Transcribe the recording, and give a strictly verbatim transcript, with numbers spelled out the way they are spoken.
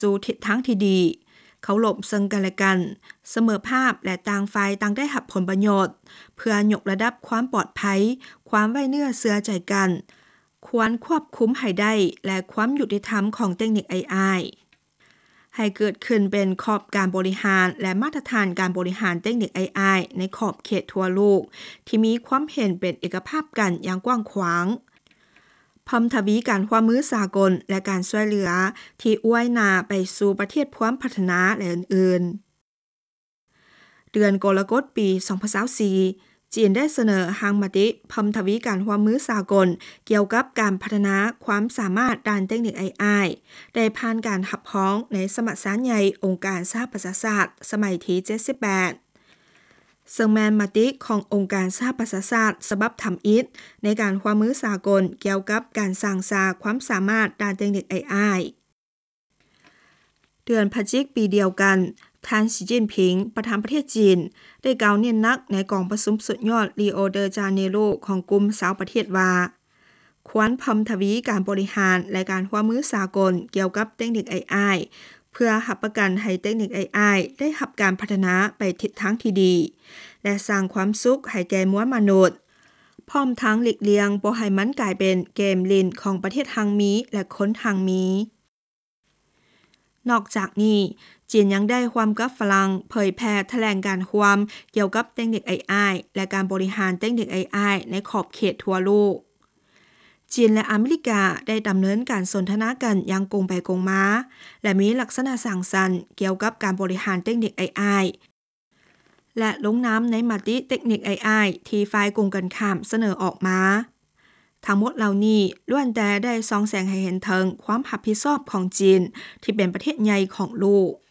สู่ทิศทางที่ดีเคารพซึ่งกันและกันเสมอภาพและต่างฝ่ายต่างได้รับผลประโยชน์เพื่อยกระดับความปลอดภัยความไว้เนื้อเชื่อใจกันควรควบคุมให้ได้และความยุติธรรมของเทคนิค เอ ไอ ให้เกิดขึ้นเป็นขอบการบริหารและมาตรฐานการบริหารเทคนิค เอ ไอ ในขอบเขตทั่วโลกที่มีความเห็นเป็นเอกภาพกันอย่างกว้างขวางพร้อมทวีการร่วมมือสากลและการช่วยเหลือที่อ้วยหน้าไปสู่ประเทศพร้อมพัฒนาและอื่นๆเดือนกรกฎาคมปี สองพันยี่สิบสี่ จีนได้เสนอหางมติพร้อมทวีการร่วมมือสากลเกี่ยวกับการพัฒนาความสามารถด้านเทคนิค เอ ไอ ได้ผ่านการรับรองในสมัชชาใหญ่องค์การสหประชาชาติสมัยที่ เจ็ดสิบแปดซึ่งแม่นมติขององค์การสหประชาชาติฉบับทำอิฐในการร่วมมือสากลเกี่ยวกับการสร้างสรรค์ความสามารถด้านเทคนิค เอ ไอ เดือนพฤศจิกายนปีเดียวกันท่านสีจิ้นผิงประธานประเทศจีนได้กล่าวเน้นหนักในกองประชุมสุดยอดริโอเดจาเนโรของกลุ่มสาวประเทศว่าควรพร้อมทวีการบริหารและการร่วมมือสากลเกี่ยวกับเทคนิค เอ ไอ เพื่อรับประกันให้เทคนิค เอ ไอ ได้รับการพัฒนาไปทิศทางที่ดีและสร้างความสุขให้แก่มวลมนุษย์พร้อมทั้งหลีกเลี่ยงบ่ให้มันกลายเป็นเกมเล่นของประเทศทางมีและคนทางมีนอกจากนี้จีนยังได้ร่วมกับฝรั่งเผยแพร่แถลงการณ์ความเกี่ยวกับเทคนิค เอ ไอ และการบริหารเทคนิค เอ ไอ ในขอบเขตทั่วโลกจีนและอเมริกาได้ดำเนินการสนทนากันอย่างกงไปกงมาและมีลักษณะสร้างสรรค์เกี่ยวกับการบริหารเทคนิค เอ ไอ และลงนามในมติเทคนิค เอ ไอ ที่ฝ่ายกงกันข้ามเสนอออกมาทั้งหมดเหล่านี้ล้วนแต่ได้ส่องแสงให้เห็นถึงความรับผิดชอบของจีนที่เป็นประเทศใหญ่ของโลก